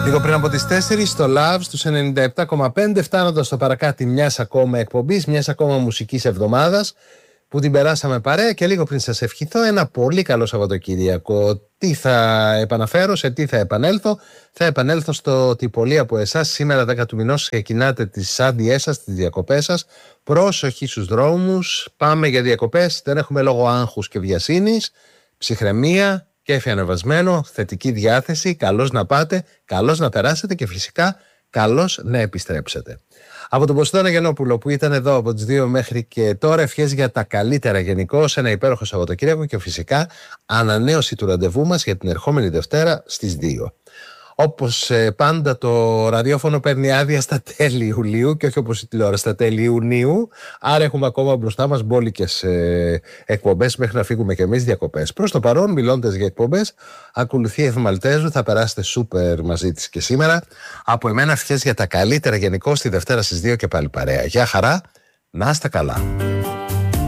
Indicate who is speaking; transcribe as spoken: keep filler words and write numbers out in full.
Speaker 1: Λίγο πριν από τις τέσσερις στο Love στους ενενήντα επτά κόμμα πέντε, φτάνοντας στο παρακάτι μιας ακόμα εκπομπής, μιας ακόμα μουσικής εβδομάδας που την περάσαμε παρέα, και λίγο πριν σας ευχηθώ ένα πολύ καλό Σαββατοκύριακο. Τι θα επαναφέρω, σε τι θα επανέλθω? Θα επανέλθω στο ότι πολλοί από εσάς σήμερα δέκα του μηνός ξεκινάτε τις άδειές σας, τις διακοπές σας. Πρόσοχη στους δρόμους, πάμε για διακοπές, δεν έχουμε λόγο άγχους και βιασύνης, ψυχραιμία, κέφι ανεβασμένο, θετική διάθεση, καλώς να πάτε, καλώς να περάσετε και φυσικά καλώς να επιστρέψετε. Από τον Ποστόνα Γιαννόπουλο που ήταν εδώ από τις δύο μέχρι και τώρα, ευχές για τα καλύτερα γενικώς, ένα υπέροχο Σαββατοκύριακο και φυσικά ανανέωση του ραντεβού μας για την ερχόμενη Δευτέρα στις δύο. Όπως ε, πάντα το ραδιόφωνο παίρνει άδεια στα τέλη Ιουλίου και όχι όπως η τηλεόραση στα τέλη Ιουνίου, άρα έχουμε ακόμα μπροστά μας μπόλικες ε, εκπομπές μέχρι να φύγουμε και εμείς διακοπές. Προς το παρόν, μιλώντας για εκπομπές, ακολουθεί η Εφημαλτέζου, θα περάσετε σούπερ μαζί της και σήμερα. Από εμένα ευχές για τα καλύτερα γενικώς, τη Δευτέρα στις δύο και πάλι παρέα. Γεια χαρά, να είστε καλά.